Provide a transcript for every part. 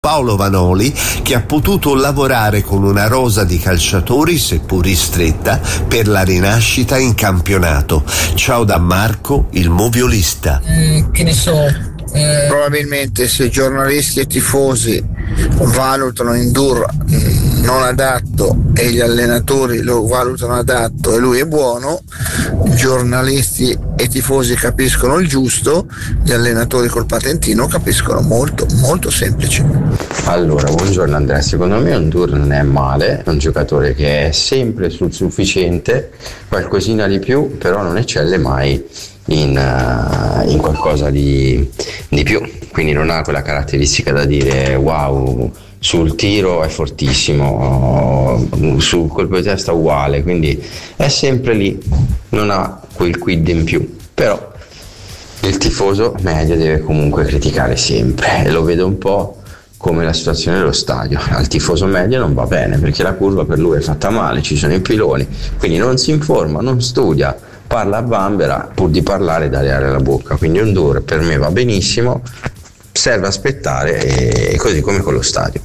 Paolo Vanoli, che ha potuto lavorare con una rosa di calciatori, seppur ristretta, per la rinascita in campionato. Ciao da Marco, il moviolista. Che ne so, probabilmente se giornalisti e tifosi valutano N'Dour non adatto e gli allenatori lo valutano adatto e lui è buono, giornalisti e tifosi capiscono il giusto, gli allenatori col patentino capiscono molto, molto semplice. Allora, buongiorno Andrea, secondo me N'Dour non è male, è un giocatore che è sempre sul sufficiente, qualcosina di più, però non eccelle mai in qualcosa di più, quindi non ha quella caratteristica da dire wow, sul tiro è fortissimo, sul colpo di testa uguale, quindi è sempre lì, non ha quel quid in più, però il tifoso medio deve comunque criticare sempre, e lo vedo un po' come la situazione dello stadio. Al tifoso medio non va bene perché la curva per lui è fatta male, ci sono i piloni, quindi non si informa, non studia, parla a vanvera pur di parlare e dare aria alla bocca. Quindi N'Dour per me va benissimo, serve aspettare, e così come con lo stadio.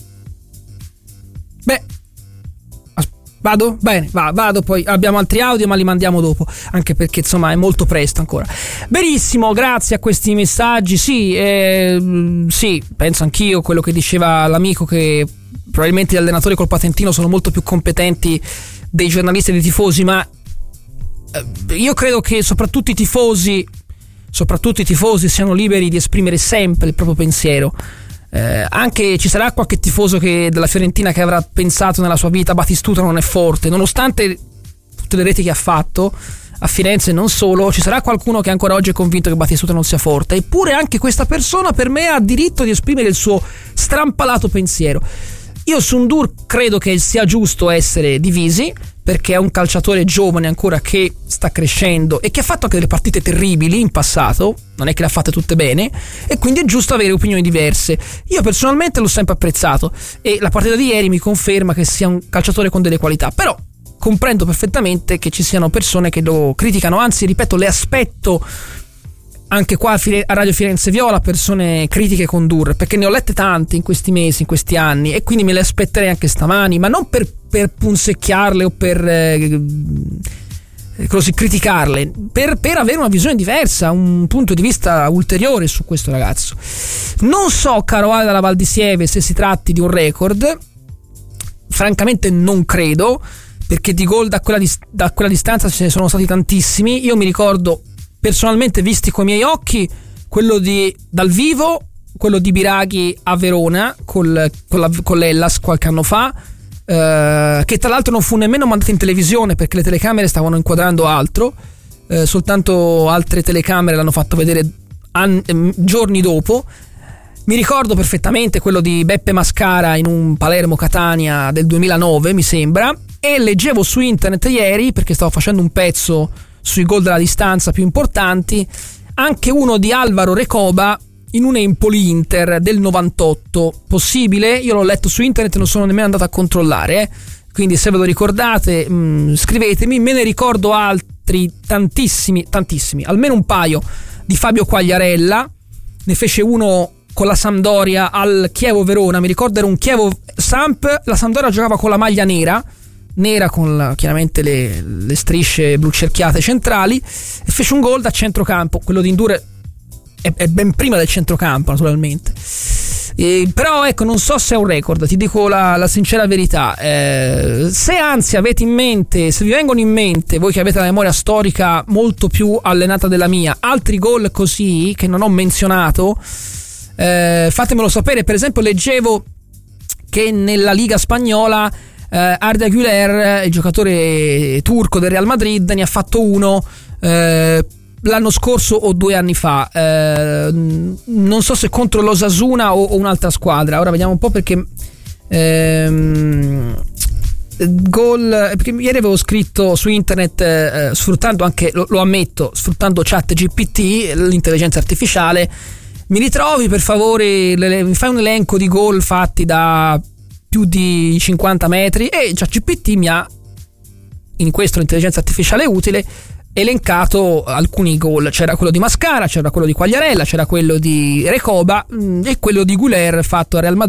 Beh, vado? Bene, vado, poi abbiamo altri audio ma li mandiamo dopo, anche perché insomma è molto presto ancora. Benissimo, grazie a questi messaggi. Sì, penso anch'io quello che diceva l'amico, che probabilmente gli allenatori col patentino sono molto più competenti dei giornalisti e dei tifosi, ma io credo che soprattutto i tifosi siano liberi di esprimere sempre il proprio pensiero. Anche ci sarà qualche tifoso della Fiorentina che avrà pensato nella sua vita Batistuta non è forte, nonostante tutte le reti che ha fatto a Firenze e non solo. Ci sarà qualcuno che ancora oggi è convinto che Batistuta non sia forte, eppure anche questa persona per me ha diritto di esprimere il suo strampalato pensiero. Io su N'Dour credo che sia giusto essere divisi, perché è un calciatore giovane ancora che sta crescendo e che ha fatto anche delle partite terribili in passato, non è che le ha fatte tutte bene, e quindi è giusto avere opinioni diverse. Io personalmente l'ho sempre apprezzato e la partita di ieri mi conferma che sia un calciatore con delle qualità, però comprendo perfettamente che ci siano persone che lo criticano, anzi ripeto, le aspetto anche qua a Radio Firenze Viola persone critiche con N'Dour, perché ne ho lette tante in questi mesi, in questi anni, e quindi me le aspetterei anche stamani, ma non per punzecchiarle o per così criticarle, per avere una visione diversa, un punto di vista ulteriore su questo ragazzo. Non so, caro Ale dalla Val di Sieve, se si tratti di un record, francamente non credo, perché di gol da quella distanza ce ne sono stati tantissimi. Io mi ricordo personalmente, visti coi miei occhi, quello dal vivo, quello di Biraghi a Verona con l'Hellas qualche anno fa, che tra l'altro non fu nemmeno mandato in televisione perché le telecamere stavano inquadrando altro, soltanto altre telecamere l'hanno fatto vedere giorni dopo. Mi ricordo perfettamente quello di Beppe Mascara in un Palermo-Catania del 2009, mi sembra, e leggevo su internet ieri, perché stavo facendo un pezzo sui gol della distanza più importanti, anche uno di Alvaro Recoba in un Empoli-Inter del 98. Possibile? Io l'ho letto su internet e non sono nemmeno andato a controllare, quindi se ve lo ricordate scrivetemi. Me ne ricordo altri tantissimi, almeno un paio di Fabio Quagliarella, ne fece uno con la Sampdoria al Chievo Verona, mi ricordo era un Chievo Samp, la Sampdoria giocava con la maglia nera con chiaramente le strisce blu cerchiate centrali, e fece un gol da centrocampo. Quello di N'Dour è ben prima del centrocampo, naturalmente, però ecco, non so se è un record, ti dico la sincera verità. Se anzi avete in mente, se vi vengono in mente, voi che avete la memoria storica molto più allenata della mia, altri gol così che non ho menzionato, fatemelo sapere. Per esempio leggevo che nella Liga Spagnola Arda Güler, il giocatore turco del Real Madrid, ne ha fatto uno l'anno scorso o 2 anni fa, non so se contro l'Osasuna o un'altra squadra. Ora vediamo un po', perché gol, perché ieri avevo scritto su internet, sfruttando anche, lo ammetto, sfruttando ChatGPT, l'intelligenza artificiale. Mi ritrovi per favore, mi fai un elenco di gol fatti da più di 50 metri, e ChatGPT mi ha, in questo l'intelligenza artificiale utile, elencato alcuni gol. C'era quello di Mascara, c'era quello di Quagliarella, c'era quello di Recoba e quello di Güler fatto a Real Madrid